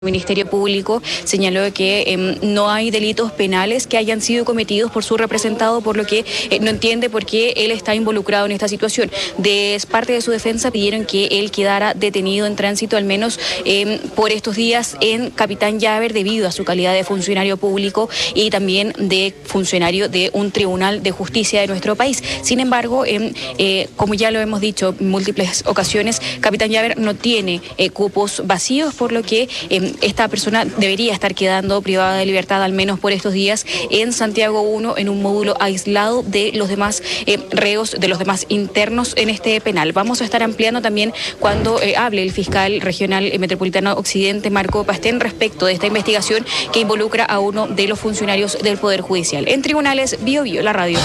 El Ministerio Público señaló que no hay delitos penales que hayan sido cometidos por su representado, por lo que no entiende por qué él está involucrado en esta situación. De parte de su defensa pidieron que él quedara detenido en tránsito al menos por estos días en Capitán Llaver debido a su calidad de funcionario público y también de funcionario de un tribunal de justicia de nuestro país. Sin embargo, como ya lo hemos dicho en múltiples ocasiones, Capitán Llaver no tiene cupos vacíos, por lo que esta persona debería estar quedando privada de libertad al menos por estos días en Santiago 1 en un módulo aislado de los demás reos, de los demás internos en este penal. Vamos a estar ampliando también cuando hable el fiscal regional metropolitano Occidente, Marco Pastén, respecto de esta investigación que involucra a uno de los funcionarios del Poder Judicial. En Tribunales, Bio Bio, la radio.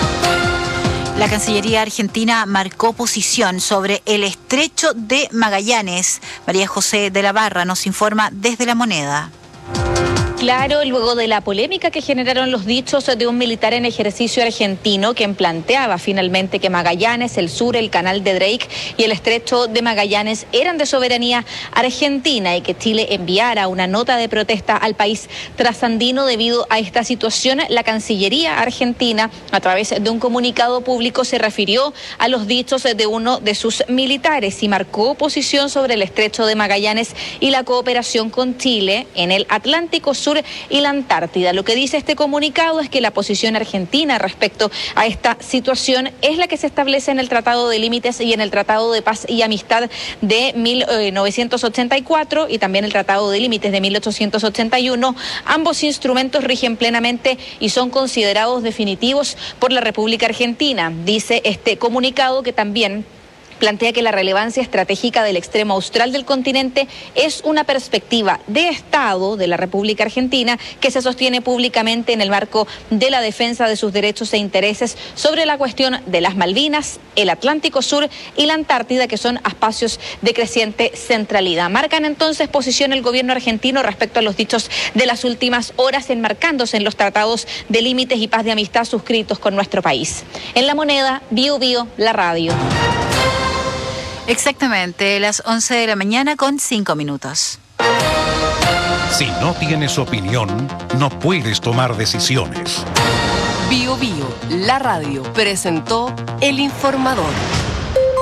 La Cancillería Argentina marcó posición sobre el estrecho de Magallanes. María José de la Barra nos informa desde La Moneda. Claro, luego de la polémica que generaron los dichos de un militar en ejercicio argentino, quien planteaba finalmente que Magallanes, el sur, el canal de Drake y el estrecho de Magallanes eran de soberanía argentina y que Chile enviara una nota de protesta al país trasandino debido a esta situación, la Cancillería Argentina, a través de un comunicado público, se refirió a los dichos de uno de sus militares y marcó posición sobre el estrecho de Magallanes y la cooperación con Chile en el Atlántico Sur y la Antártida. Lo que dice este comunicado es que la posición argentina respecto a esta situación es la que se establece en el Tratado de Límites y en el Tratado de Paz y Amistad de 1984 y también el Tratado de Límites de 1881. Ambos instrumentos rigen plenamente y son considerados definitivos por la República Argentina. Dice este comunicado que también plantea que la relevancia estratégica del extremo austral del continente es una perspectiva de Estado de la República Argentina que se sostiene públicamente en el marco de la defensa de sus derechos e intereses sobre la cuestión de las Malvinas, el Atlántico Sur y la Antártida, que son espacios de creciente centralidad. Marcan entonces posición el gobierno argentino respecto a los dichos de las últimas horas, enmarcándose en los tratados de límites y paz de amistad suscritos con nuestro país. En La Moneda, Bio Bio, la radio. Exactamente, las 11 de la mañana con 5 minutos. Si no tienes opinión, no puedes tomar decisiones. Bio Bio, la radio, presentó El Informador.